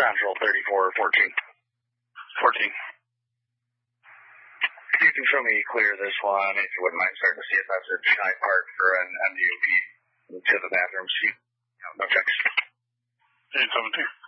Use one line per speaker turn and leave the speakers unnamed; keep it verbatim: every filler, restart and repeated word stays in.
Central, thirty-four fourteen.
fourteen.
You can show me clear this one, if you wouldn't mind starting to see if that's a Sky Park for an M D O P to the bathroom suite. No checks.
eight seventeen.